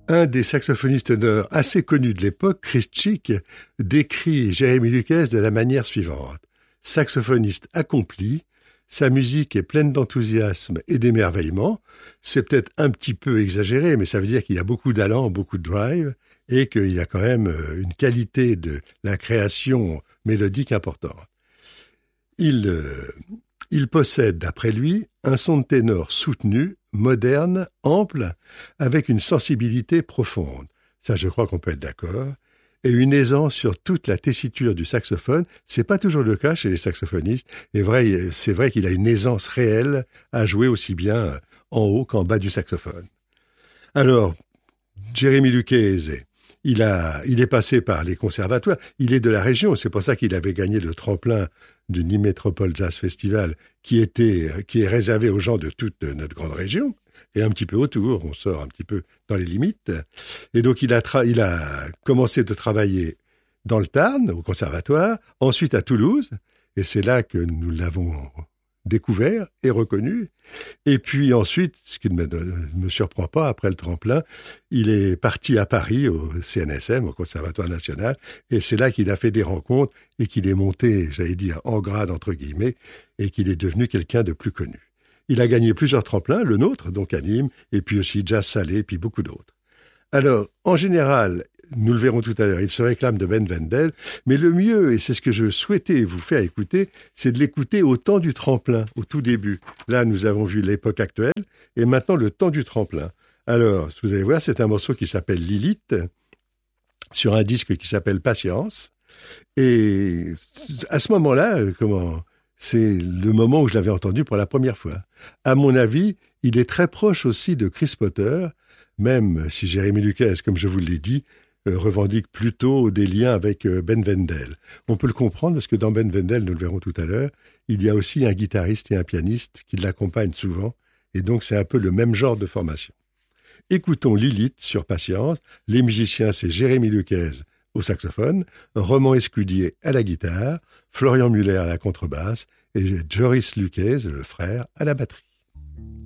Un des saxophonistes teneurs assez connus de l'époque, Chris Chick, décrit Jeremy Lucas de la manière suivante. Saxophoniste accompli, sa musique est pleine d'enthousiasme et d'émerveillement. C'est peut-être un petit peu exagéré, mais ça veut dire qu'il y a beaucoup d'allant, beaucoup de drive, et qu'il y a quand même une qualité de la création mélodique importante. Il possède, d'après lui, un son de ténor soutenu, moderne, ample, avec une sensibilité profonde. Ça, je crois qu'on peut être d'accord. Et une aisance sur toute la tessiture du saxophone. C'est pas toujours le cas chez les saxophonistes. C'est vrai qu'il a une aisance réelle à jouer aussi bien en haut qu'en bas du saxophone. Alors, Jeremy Lucchese, il est passé par les conservatoires. Il est de la région. C'est pour ça qu'il avait gagné le tremplin du Nîmes Métropole Jazz Festival, qui est réservé aux gens de toute notre grande région, et un petit peu autour, on sort un petit peu dans les limites. Et donc il a commencé de travailler dans le Tarn, au conservatoire, ensuite à Toulouse, et c'est là que nous l'avons découvert et reconnu. Et puis ensuite, ce qui ne me surprend pas, après le tremplin, il est parti à Paris, au CNSM, au Conservatoire National, et c'est là qu'il a fait des rencontres et qu'il est monté, j'allais dire, en grade, entre guillemets, et qu'il est devenu quelqu'un de plus connu. Il a gagné plusieurs tremplins, le nôtre, donc à Nîmes, et puis aussi Jazz Salé, puis beaucoup d'autres. Alors, en général, nous le verrons tout à l'heure, il se réclame de Ben Wendell, mais le mieux, et c'est ce que je souhaitais vous faire écouter, c'est de l'écouter au temps du tremplin, au tout début. Là, nous avons vu l'époque actuelle, et maintenant le temps du tremplin. Alors, vous allez voir, c'est un morceau qui s'appelle Lilith, sur un disque qui s'appelle Patience, et à ce moment-là, c'est le moment où je l'avais entendu pour la première fois. À mon avis, il est très proche aussi de Chris Potter, même si Jeremy Lucas, comme je vous l'ai dit, revendique plutôt des liens avec Ben Wendell. On peut le comprendre parce que dans Ben Wendell, nous le verrons tout à l'heure, il y a aussi un guitariste et un pianiste qui l'accompagnent souvent, et donc c'est un peu le même genre de formation. Écoutons Lilith sur Patience. Les musiciens, c'est Jeremy Lucas au saxophone, Roman Escudier à la guitare, Florian Muller à la contrebasse et Joris Lucas, le frère, à la batterie.